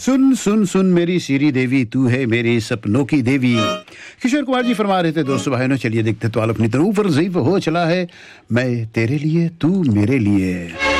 सुन सुन सुन मेरी सीरी देवी, तू है मेरे सपनों की देवी। किशोर कुमार जी फरमा रहे थे दोस्तों भाइयों, चलिए देखते तो अपनी तरफ ज़ईफ हो चला है, मैं तेरे लिए तू मेरे लिए।